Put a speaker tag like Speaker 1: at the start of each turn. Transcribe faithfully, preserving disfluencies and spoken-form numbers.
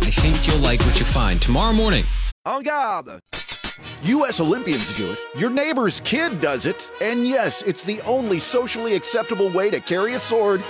Speaker 1: I think you'll like what you find tomorrow morning.
Speaker 2: En garde!
Speaker 3: U S Olympians do it, your neighbor's kid does it, and yes, it's the only socially acceptable way to carry a sword